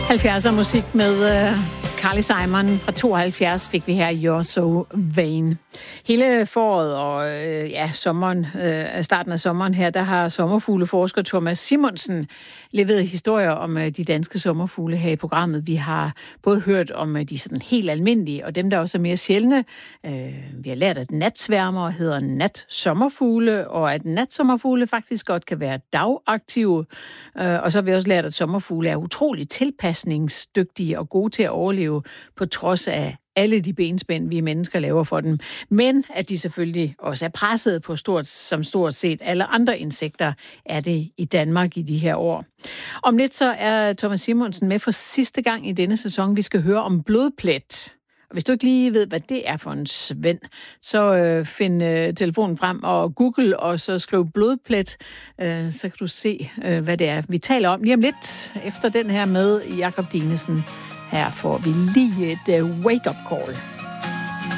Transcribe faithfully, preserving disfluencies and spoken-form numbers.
halvfjerdser musik med uh, Carly Simon fra tooghalvfjerds fik vi her You're So Vain. Hele foråret og uh, ja, sommeren, uh, starten af sommeren her, der har sommerfugleforsker Thomas Simonsen leveret historier om uh, de danske sommerfugle her i programmet. Vi har både hørt om uh, de sådan helt almindelige, og dem, der også er mere sjældne. Uh, vi har lært, at natsværmer hedder natsommerfugle, og at natsommerfugle faktisk godt kan være dagaktive. Uh, og så har vi også lært, at sommerfugle er utroligt tilpasningsdygtige og gode til at overleve på trods af alle de benspænd, vi mennesker laver for dem. Men at de selvfølgelig også er presset på stort, som stort set alle andre insekter er det i Danmark i de her år. Om lidt så er Thomas Simonsen med for sidste gang i denne sæson. Vi skal høre om blodplet. Og hvis du ikke lige ved, hvad det er for en svend, så øh, find øh, telefonen frem og Google, og så skriv blodplet, øh, så kan du se, øh, hvad det er, vi taler om lige om lidt, efter den her med Jakob Dinesen. Her får vi lige et uh, wake-up call.